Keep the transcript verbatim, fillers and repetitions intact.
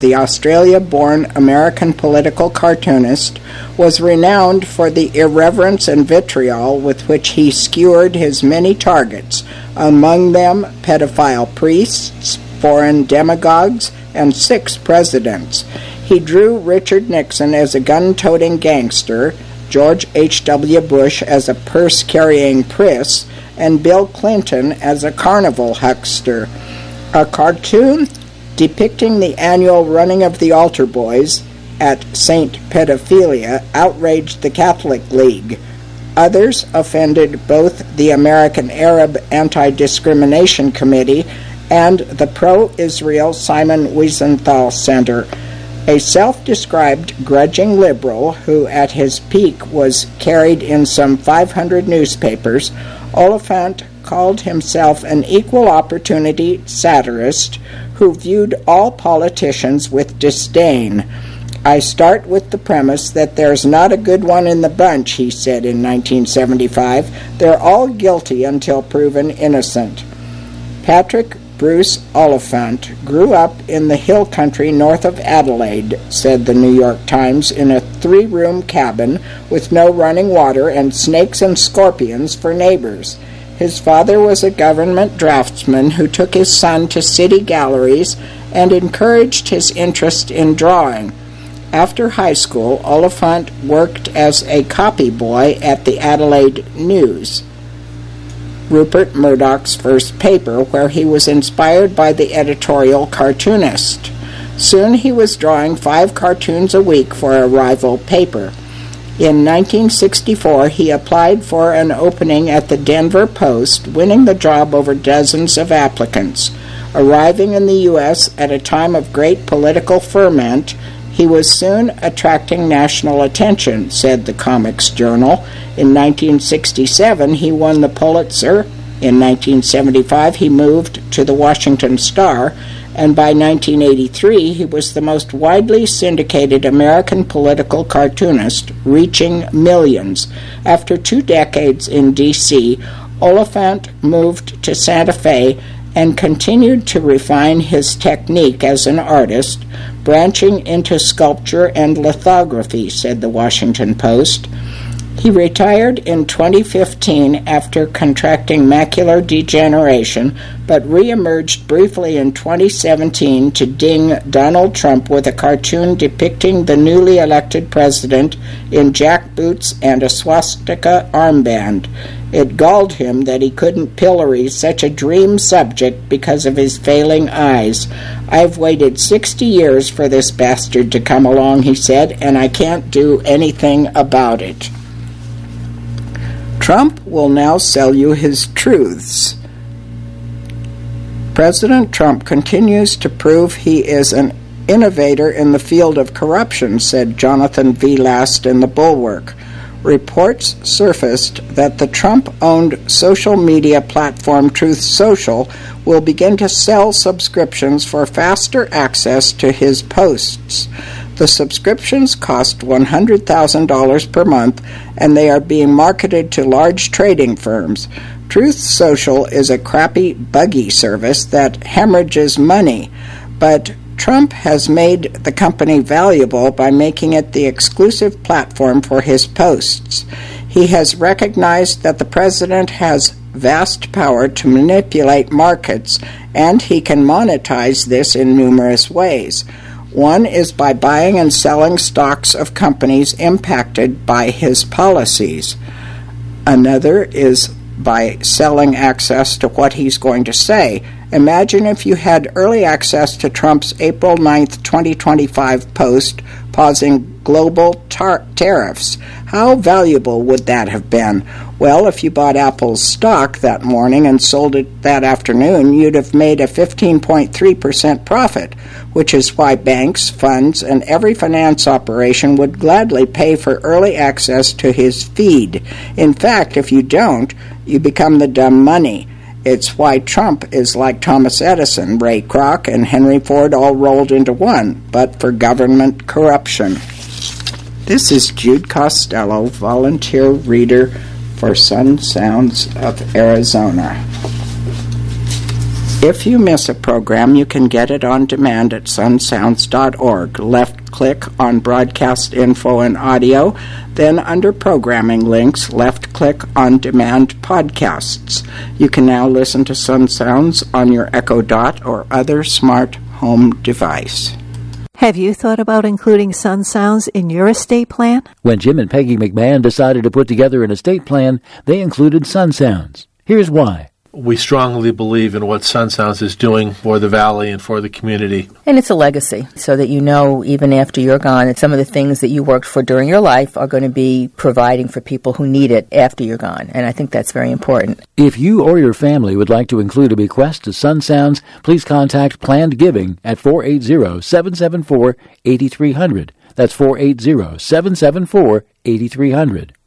the Australia-born American political cartoonist, was renowned for the irreverence and vitriol with which he skewered his many targets, among them pedophile priests, foreign demagogues, and six presidents. He drew Richard Nixon as a gun-toting gangster, George H W Bush as a purse-carrying priss, and Bill Clinton as a carnival huckster. A cartoon depicting the annual running of the altar boys at Saint Pedophilia outraged the Catholic League. Others offended both the American Arab Anti-Discrimination Committee and the pro-Israel Simon Wiesenthal Center, a self-described grudging liberal who at his peak was carried in some five hundred newspapers. Oliphant called himself an equal opportunity satirist who viewed all politicians with disdain. "I start with the premise that there's not a good one in the bunch," he said in nineteen seventy-five. "They're all guilty until proven innocent." Patrick Bruce Oliphant grew up in the hill country north of Adelaide, said the New York Times, in a three-room cabin with no running water and snakes and scorpions for neighbors. His father was a government draftsman who took his son to city galleries and encouraged his interest in drawing. After high school, Oliphant worked as a copy boy at the Adelaide News, Rupert Murdoch's first paper, where he was inspired by the editorial cartoonist. Soon he was drawing five cartoons a week for a rival paper. In nineteen sixty-four, he applied for an opening at the Denver Post, winning the job over dozens of applicants. Arriving in the U S at a time of great political ferment, he was soon attracting national attention, said the Comics Journal. In nineteen sixty-seven, he won the Pulitzer. In nineteen seventy-five, he moved to the Washington Star, and by nineteen eighty-three, he was the most widely syndicated American political cartoonist, reaching millions. After two decades in D C, Oliphant moved to Santa Fe and continued to refine his technique as an artist, branching into sculpture and lithography, said the Washington Post. He retired in twenty fifteen after contracting macular degeneration, but re-emerged briefly in twenty seventeen to ding Donald Trump with a cartoon depicting the newly elected president in jackboots and a swastika armband. It galled him that he couldn't pillory such a dream subject because of his failing eyes. "I've waited sixty years for this bastard to come along," he said, "and I can't do anything about it." Trump will now sell you his truths. President Trump continues to prove he is an innovator in the field of corruption, said Jonathan V. Last in The Bulwark. Reports surfaced that the Trump-owned social media platform Truth Social will begin to sell subscriptions for faster access to his posts. The subscriptions cost one hundred thousand dollars per month, and they are being marketed to large trading firms. Truth Social is a crappy, buggy service that hemorrhages money, but Trump has made the company valuable by making it the exclusive platform for his posts. He has recognized that the president has vast power to manipulate markets, and he can monetize this in numerous ways. One is by buying and selling stocks of companies impacted by his policies. Another is by selling access to what he's going to say. Imagine if you had early access to Trump's April ninth, twenty twenty-five post pausing global tar- tariffs. How valuable would that have been? Well, if you bought Apple's stock that morning and sold it that afternoon, you'd have made a fifteen point three percent profit, which is why banks, funds, and every finance operation would gladly pay for early access to his feed. In fact, if you don't, you become the dumb money. It's why Trump is like Thomas Edison, Ray Kroc, and Henry Ford all rolled into one, but for government corruption. This is Jude Costello, volunteer reader for Sun Sounds of Arizona. If you miss a program, you can get it on demand at sun sounds dot org. Left-click on Broadcast Info and Audio, then under Programming Links, left-click on Demand Podcasts. You can now listen to Sun Sounds on your Echo Dot or other smart home device. Have you thought about including Sun Sounds in your estate plan? When Jim and Peggy McMahon decided to put together an estate plan, they included Sun Sounds. Here's why. We strongly believe in what Sun Sounds is doing for the Valley and for the community. And it's a legacy, so that you know even after you're gone that some of the things that you worked for during your life are going to be providing for people who need it after you're gone. And I think that's very important. If you or your family would like to include a bequest to Sun Sounds, please contact Planned Giving at four eight zero, seven seven four, eight three zero zero. That's four eight zero, seven seven four, eight three zero zero.